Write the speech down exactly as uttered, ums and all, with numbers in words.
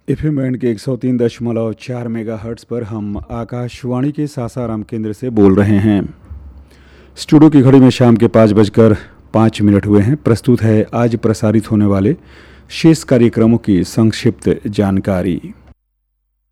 FM band के एक सौ तीन दशमलव चार मेगा हर्ट्स पर हम आकाशवाणी के सासाराम केंद्र से बोल रहे हैं। स्टूडियो की घड़ी में शाम के पाँच बजकर पाँच मिनट हुए हैं। प्रस्तुत है आज प्रसारित होने वाले शेष कार्यक्रमों की संक्षिप्त जानकारी।